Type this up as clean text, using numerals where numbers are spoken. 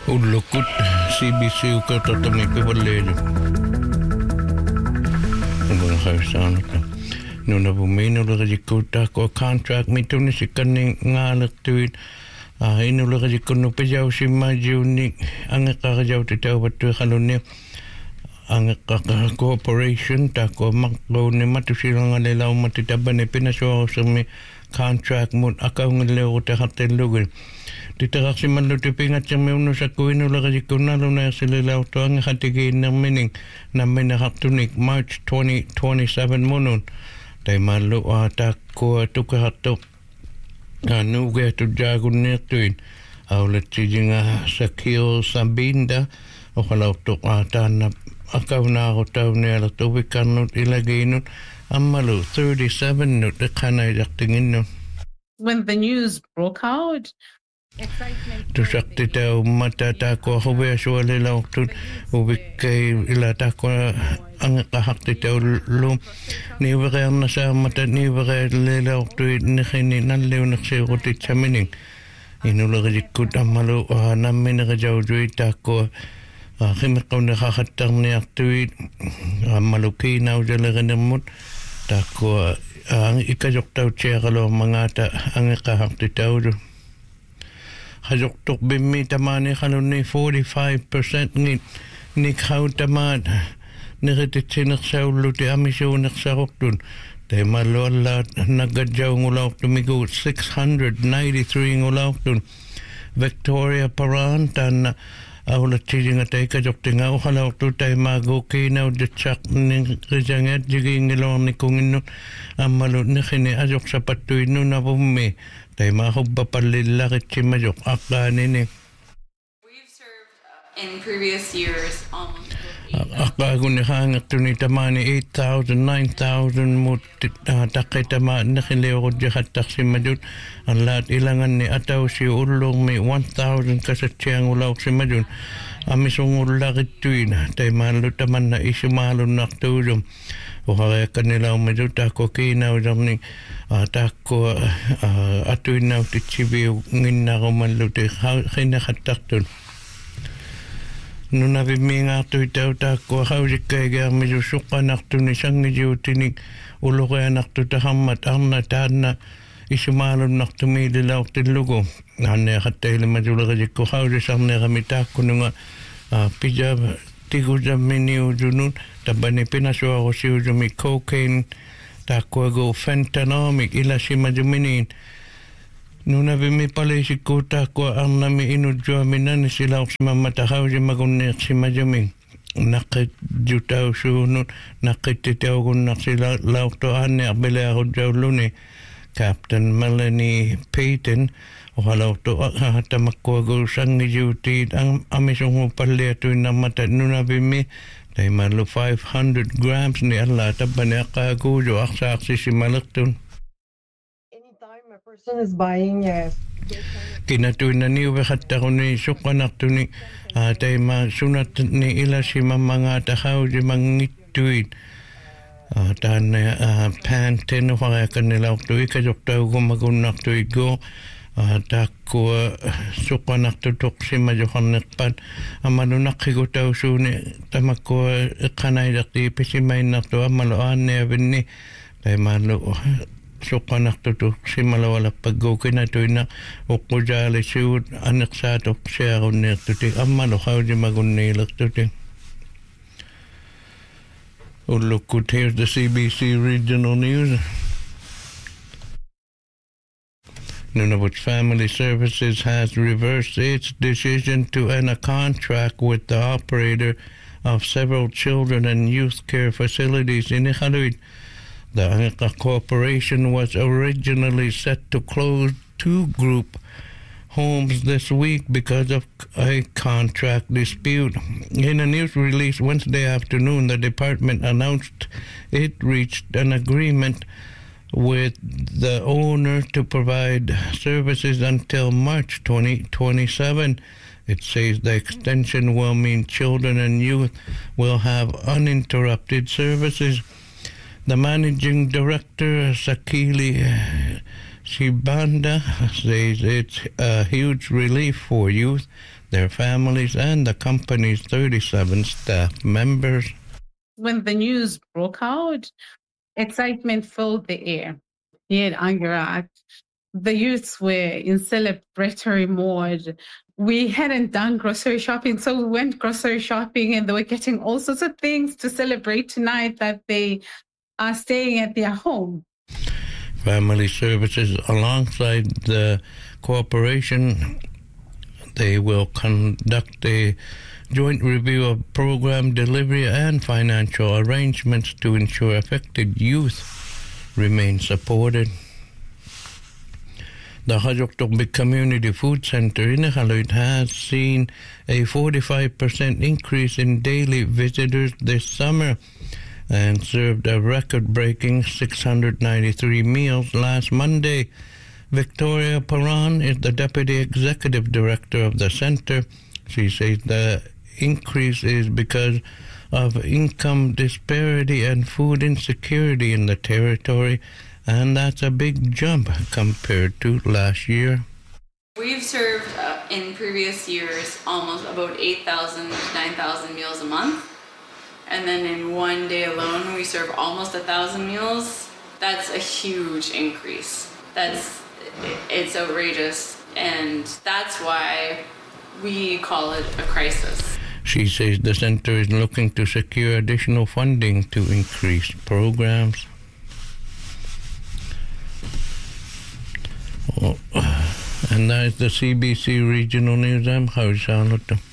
Ullukut CBC ukautotami pivalleelu. Ubang haisaanuta. Nuna pumiinulla rajikkuuttaa kua contract mitunisikanni ngaalattuin. Inulla rajikkunnu pejausimmajiunni angekkarajauti tauvattu halunni. Angekkarka corporation tako makkouni matusilangalila ummati tabane pinasuarusami contract mut akaungilleurute hartellugil. Titaraksimalluti pingatsami unnusakkuinulla rajikkunnaluna sililautu angekatigiinnermining namminahartunik March 2027 munun. Taimallu takkua tukahattu nuugeettu jaagunneertuin. Auletijinga Sakil Sabinda ohalauttu taanna akaunaaruttaunialat uvikannut ilagiinut ammalu 37 nut qanaijartinginnun. When the news broke out, tusakti taummata taakua huviasualilautut uvikkei ila taakua angekahakti taullu niivereerna saammata niivereelilautuit nihini nalliuneksiurutitsamining inulerisikkut ammalu namminerajautuit taakua Khimiqunneqaqattarniartuit ammalu kiinausalerinermut taakua ikajortautsiaqaluormangaata angeqahartitaulu hajoqtoq bimmi tamaani qalunni 45% nikhautamaat nerititsinnersaulluti amisuunersarortun taimallu allaat naggadjaungulaortumigu 693 ngulaortun Victoria Paran taanna aulatijinga taikajortinga uqalaortu taimaagu kiinauditsaq nirisangaat jigiingilornikunginnut ammalu nihini ajoqsapattuinnunavummi taimaahubapallillaritsimajoq aqqaanini in previous years aqaagunni haangertuni tamaani 8,000 9,000 mut taqqitama nikhiliorudjahattarsimajut allaat ilanganni atausi ullurmi 1,000 kasatsiangulaorsimajun amisungullarittuina taimaallu tamanna isumaalunnartuulum uqariakkannilaumajut taakko kiinauserni taakko atuinnautitsiviu nginnarumalluti khinnaqattartun nunavimmiingaartui tautaakku hausikkaigaarmisu suqqanartuni sangijiutinik uluqianartu tahammat arna taanna isumaalunnartumiililaortillugu aanneaqattailimasulerijikku hausisarnerami taakkununga pijab tigusamminiusunun tabani pinasuarusiusumi cocaine taakkuagu fentanyl ilasimajuminiin nunavimmi palisikku taakua arnami inujjuaminani silaursmammata hausimagunneersimajumin naqqit jutausuunut naqqittitaugunnarsilaurtu aannearbilearujjaulluni Captain Melanie Payton ohalaurtu tamakkuagu sangijuutiit amisungu palliatuinnammata nunavimmi taimallu 500 grams ni alla tabbani aqqaaguuju aqsaaqsisimalertun person is buying kinatuina niuveqattaruni suqqanartuni taima sunatni ilasimammangaata hausimangittuit taanna Pantene uqariakkannilaortu ikajortaugumagunnartuiggo taakkua suqqanartu toqsimajoqarnerpat ammalu naqqigutausuuni tamakkua eqqanailerti pisimainnartu ammalu aanneavinni taimaallu suqqanartutu simalawalappagguukinatuina uqqujaalisuut aneqsaatoqsiarunniirtuti ammalu hausimagunniilertuti ullukut. Here's the CBC Regional News. Nunavut Family Services has reversed its decision to end a contract with the operator of several children and youth care facilities in Iqaluit. The Angekar Corporation was originally set to close 2 group homes this week because of a contract dispute. In a news release Wednesday afternoon, the department announced it reached an agreement with the owner to provide services until March 2027. It says the extension will mean children and youth will have uninterrupted services. The managing director, Sakili Shibanda says it's a huge relief for youth, their families, and the company's 37 staff members. When the news broke out, excitement filled the air here at Angarat. The youths were in celebratory mode. We hadn't done grocery shopping, so we went grocery shopping, and they were getting all sorts of things to celebrate tonight that they are staying at their home. Family Services, alongside the cooperation, they will conduct a joint review of program delivery and financial arrangements to ensure affected youth remain supported. The Hajoktombik Community Food Center in Iqaluit has seen a 45% increase in daily visitors this summer and served a record-breaking 693 meals last Monday. Victoria Paran is the Deputy Executive Director of the center. She says the increase is because of income disparity and food insecurity in the territory, and that's a big jump compared to last year. We've served in previous years almost about 8,000 to 9,000 meals a month. And then in one day alone, we serve almost 1,000 meals. That's a huge increase. It's outrageous. And that's why we call it a crisis. She says the center is looking to secure additional funding to increase programs. And that is the CBC Regional News. I'm Howard Charlotte.